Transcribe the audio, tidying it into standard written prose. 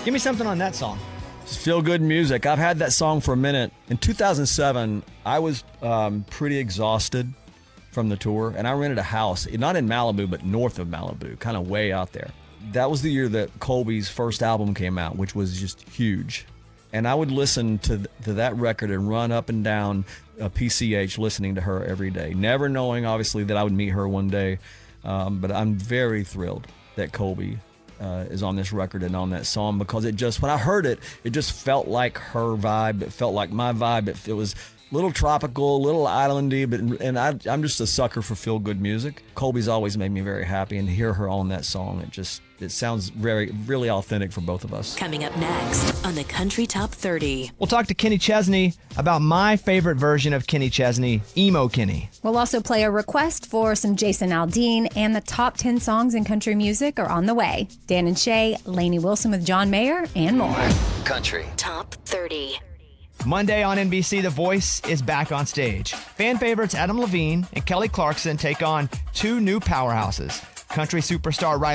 Give me something on that song. Feel good music. I've had that song for a minute. In 2007, I was pretty exhausted from the tour, and I rented a house, not in Malibu, but north of Malibu, kind of way out there. That was the year that Colby's first album came out, which was just huge. And I would listen to that record and run up and down PCH listening to her every day, never knowing, obviously, that I would meet her one day. But I'm very thrilled that Colby is on this record and on that song, because when I heard it, it just felt like her vibe. It felt like my vibe. It was a little tropical, a little islandy, and I'm just a sucker for feel-good music. Colby's always made me very happy, and to hear her on that song, it sounds really authentic for both of us. Coming up next on the Country Top 30. We'll talk to Kenny Chesney about my favorite version of Kenny Chesney, Emo Kenny. We'll also play a request for some Jason Aldean, and the top 10 songs in country music are on the way. Dan and Shay, Lainey Wilson with John Mayer, and more. Country Top 30. Monday on NBC, The Voice is back on stage. Fan favorites Adam Levine and Kelly Clarkson take on two new powerhouses. Country superstar Riley